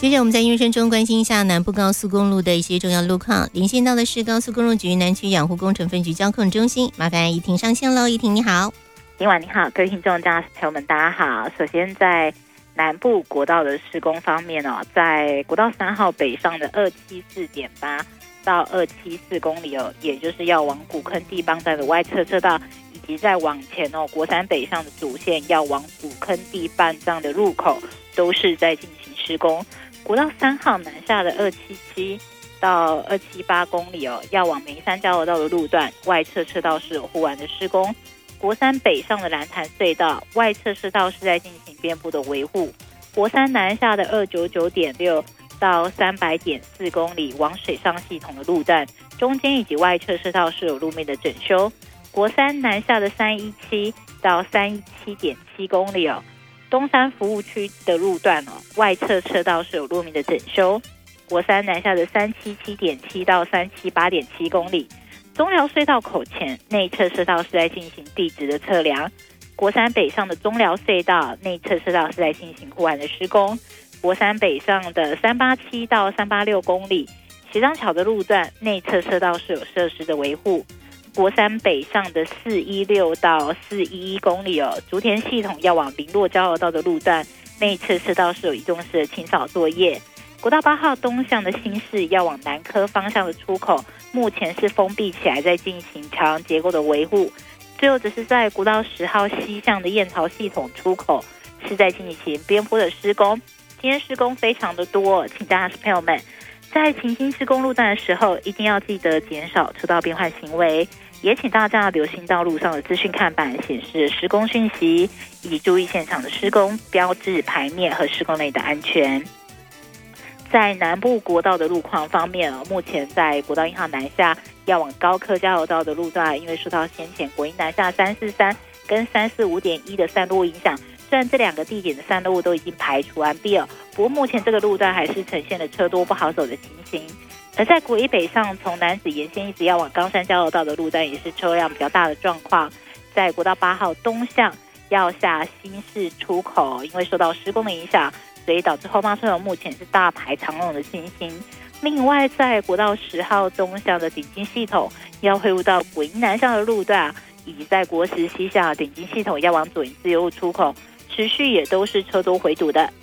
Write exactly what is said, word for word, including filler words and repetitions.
接着我们在音声中关心一下南部高速公路的一些重要路况。连线到的是高速公路局南区养护工程分局交控中心，麻烦怡婷上线喽。怡婷你好。 今晚你好，各位听众、家朋友们，大家好。首先在南部国道的施工方面哦，在国道三号北上的二七四点八到二七四公里哦，也就是要往古坑地磅站的外侧车道，以及再往前哦，国三北上的主线要往古坑地磅站的入口，都是在进行施工。国道三号南下的二七七到二七八公里哦，要往梅山交流道的路段，外侧车道是有护栏的施工。国三北上的蓝潭隧道外侧车道是在进行边部的维护。国三南下的二九九点六到三百点四公里往水上系统的路段，中间以及外侧车道是有路面的整修。国三南下的三一七到三一七点七公里哦，东山服务区的路段哦，外侧车道是有路面的整修。国三南下的三七七点七到三七八点七公里，中寮隧道口前内侧车道是在进行地质的测量。国三北上的中寮隧道内侧车道是在进行护栏的施工。国三北上的三八七到三八六公里，斜张桥的路段内侧车道是有设施的维护。国三北上的四一六到四一一公里哦，竹田系统要往林落交流道的路段，内侧车道是有移动式的清扫作业。国道八号东向的新市要往南科方向的出口，目前是封闭起来，在进行桥梁结构的维护。最后只是在国道十号西向的燕巢系统出口，是在进行边坡的施工。今天施工非常的多，请大家朋友们在行经施工路段的时候，一定要记得减少车道变换行为，也请大家留心道路上的资讯看板显示施工讯息，以及注意现场的施工标志牌面和施工内的安全。在南部国道的路况方面，目前在国道一号南下要往高科交流道的路段，因为受到先前国一南下三四三跟三四五点一的散落影响，虽然这两个地点的散落物都已经排除完毕了，不过目前这个路段还是呈现了车多不好走的情形。而在国一北上从南子沿线一直要往冈山交流道的路段，也是车辆比较大的状况。在国道八号东向要下新市出口，因为受到施工的影响，所以导致后方车流目前是大排长龙的情形。另外在国道十号东向的顶金系统要汇入到国一南向的路段，以及在国十西向的顶金系统要往左营自由路出口，持续也都是车多回堵的，